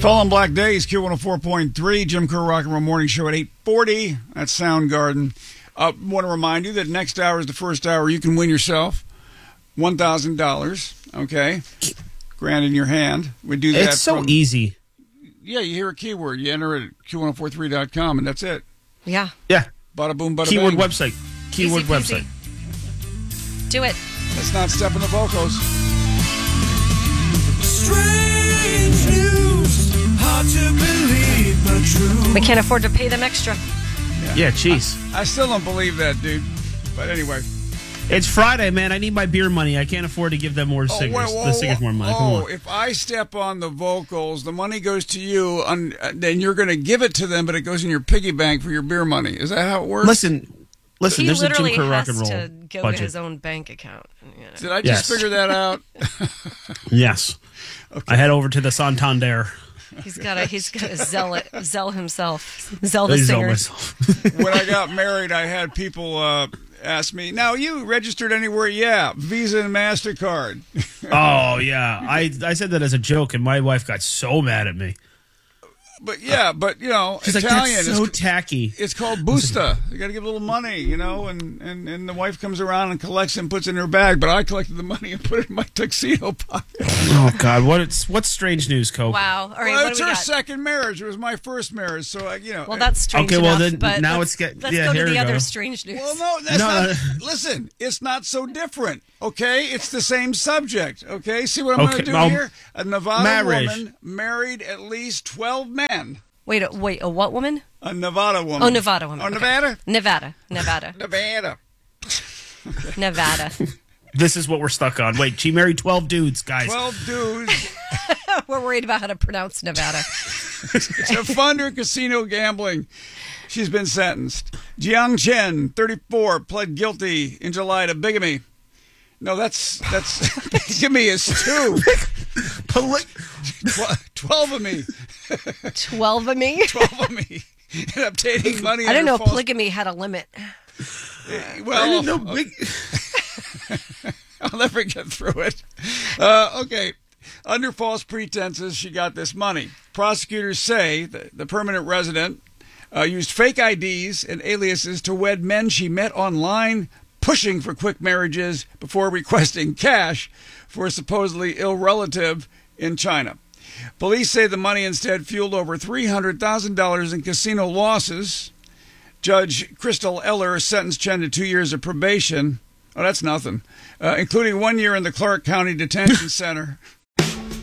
Fallen Black Days, Q104.3, Jim Kerr Rock and Roll Morning Show at 8:40 at Soundgarden. Want to remind you that next hour is the first hour you can win yourself $1,000, okay? Grand in your hand. We do that. It's so easy. Yeah, you hear a keyword, you enter it at Q1043.com, and that's it. Yeah. Yeah. Bada boom, bada Keyword bang. website. Keyword Easy peasy. website. Do it. Let's not step in the vocals. Strange news, hard to believe, but true. We can't afford to pay them extra. Yeah, jeez. I still don't believe that, dude. But anyway. It's Friday, man. I need my beer money. I can't afford to give them more singers. The singers more money. Come on. If I step on the vocals, the money goes to you, then you're going to give it to them, but it goes in your piggy bank for your beer money. Is that how it works? Listen. He There's a Jim literally Kerr Rock has and Roll to go budget. to his own bank account. You know. Did I just figure that out? Yes. Okay. I head over to the Santander. He's got to zell himself. Zell the I zell singers. myself. When I got married, I had people ask me, now, you registered anywhere? Yeah, Visa and MasterCard. Oh, yeah. I said that as a joke, and my wife got so mad at me. But you know, She's Italian like, that's so tacky. It's called busta. You got to give a little money, you know, and the wife comes around and collects it and puts it in her bag. But I collected the money and put it in my tuxedo pocket. Oh God, what's strange news, Cope? Wow. All right, Well, what it's do we her got? second marriage. It was my first marriage, so you know. Well, that's strange Okay, well, enough, then but now let's it's get- let's yeah, go here to we the other go. strange news. Well, no, that's not. Listen, it's not so different. Okay, it's the same subject. Okay, see what I'm going to do here? A Nevada woman married at least 12 men. Wait, a what woman? A Nevada woman. Oh, Nevada woman. Oh, Okay. Nevada? Nevada. Nevada. Nevada. This is what we're stuck on. Wait, she married 12 dudes, guys. 12 dudes. We're worried about how to pronounce Nevada. It's a Thunder casino gambling. She's been sentenced. Jiang Chen, 34, pled guilty in July to bigamy. No, that's bigamy is 2. 12 of me. 12 of me? 12 of me. And obtaining money. I didn't know false... polygamy had a limit. Well, I didn't know I'll never get through it. Okay. Under false pretenses, she got this money. Prosecutors say the permanent resident used fake IDs and aliases to wed men she met online, pushing for quick marriages before requesting cash for a supposedly ill relative in China. Police say the money instead fueled over $300,000 in casino losses. Judge Crystal Eller sentenced Chen to 2 years of probation. Oh, that's nothing. Including 1 year in the Clark County Detention Center.